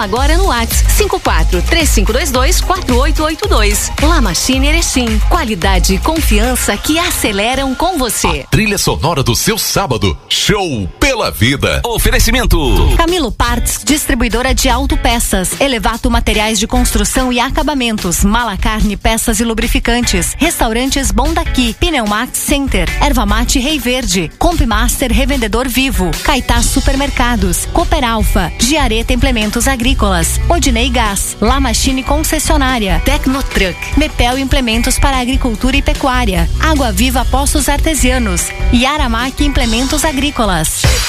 Chama agora no WhatsApp 54-3522-4882. La Machine Erechim. Qualidade e confiança que aceleram com você. A trilha sonora do seu sábado. Show pela vida. Oferecimento Camilo Parts, distribuidora de autopeças. Elevato Materiais de Construção e Acabamentos. Malacarne Peças e Lubrificantes. Restaurantes Bom Daqui. Pneumax Center. Erva Mate Rei Verde. Compmaster Revendedor Vivo. Caetá Supermercados. Cooper Alfa. Giareta Implementos Agrícolas. Odinei Gás. La Machine Concessionária. Tecnotruck. Mepel Implementos para Agricultura e Pecuária. Água Viva Poços Artesianos. Yaramac Implementos Agrícolas.